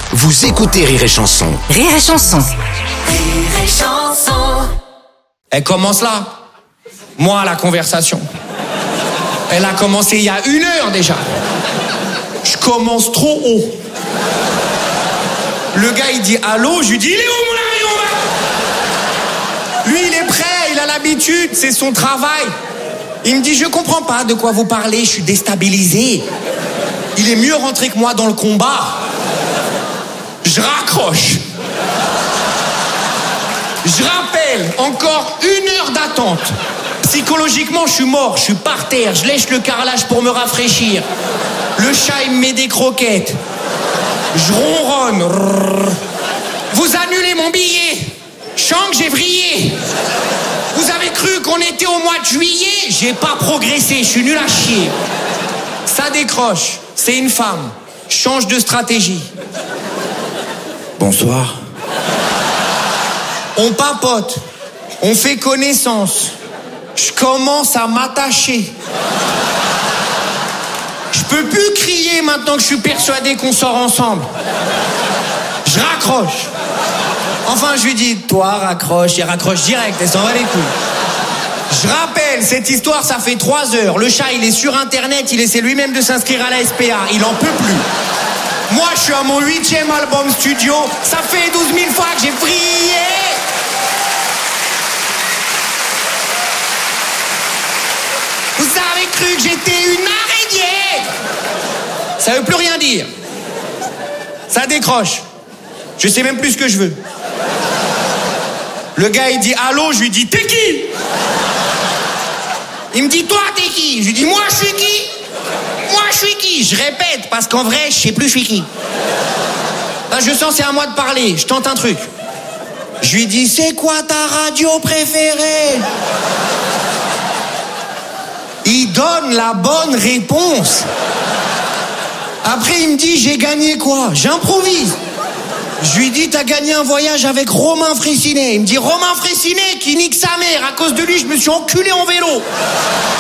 Vous écoutez Rire et Chanson. Rire et Chanson. Rire et Chanson. Elle commence là. Moi, la conversation. Elle a commencé il y a 1 heure déjà. Je commence trop haut. Le gars, il dit allô, je lui dis il est où mon ami? Lui, il est prêt, il a l'habitude, c'est son travail. Il me dit je comprends pas de quoi vous parlez, je suis déstabilisé. Il est mieux rentré que moi dans le combat. Je raccroche. Je rappelle, encore 1 heure d'attente. Psychologiquement, je suis mort, je suis par terre, je lèche le carrelage pour me rafraîchir. Le chat, il me met des croquettes. Je ronronne. Vous annulez mon billet. Je sens que j'ai vrillé. Vous avez cru qu'on était au mois de juillet? J'ai pas progressé, je suis nul à chier. Ça décroche, c'est une femme. Je change de stratégie. Bonsoir. On papote, on fait connaissance. Je commence à m'attacher. Je peux plus crier maintenant que je suis persuadé qu'on sort ensemble. Je raccroche. Enfin, je lui dis, toi, raccroche. Il raccroche direct, elle s'en va les couilles. Je rappelle, cette histoire, ça fait 3 heures. Le chat, il est sur Internet, il essaie lui-même de s'inscrire à la SPA. Il en peut plus. Moi, je suis à mon 8e album studio. Ça fait 12 000 fois que j'ai vrillé. Vous avez cru que j'étais une araignée? Ça veut plus rien dire. Ça décroche. Je sais même plus ce que je veux. Le gars, il dit allô, je lui dis t'es qui? Il me dit toi t'es qui? Je lui dis moi je suis qui? Moi je suis qui? Je répète parce qu'en vrai je sais plus je suis qui. Là, je sens c'est à moi de parler. Je tente un truc. Je lui dis c'est quoi ta radio préférée? Il donne la bonne réponse. Après, il me dit, j'ai gagné quoi? J'improvise. Je lui dis, t'as gagné un voyage avec Romain Fraissinet. Il me dit, Romain Fraissinet qui nique sa mère. À cause de lui, je me suis enculé en vélo.